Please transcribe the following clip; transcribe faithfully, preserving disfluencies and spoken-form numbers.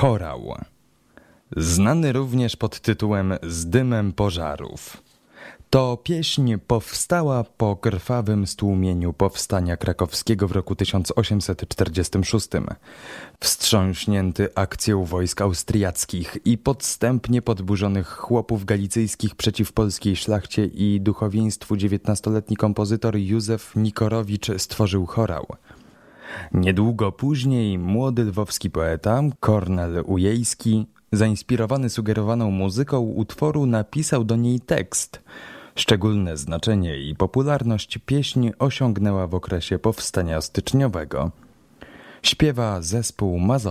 Chorał. Znany również pod tytułem Z dymem pożarów. To pieśń powstała po krwawym stłumieniu powstania krakowskiego w roku tysiąc osiemset czterdziestym szóstym. Wstrząśnięty akcją wojsk austriackich i podstępnie podburzonych chłopów galicyjskich przeciw polskiej szlachcie i duchowieństwu dziewiętnastoletni kompozytor Józef Nikorowicz stworzył chorał. Niedługo później młody lwowski poeta Kornel Ujejski, zainspirowany sugerowaną muzyką utworu, napisał do niej tekst. Szczególne znaczenie i popularność pieśń osiągnęła w okresie powstania styczniowego. Śpiewa zespół Mazowsza.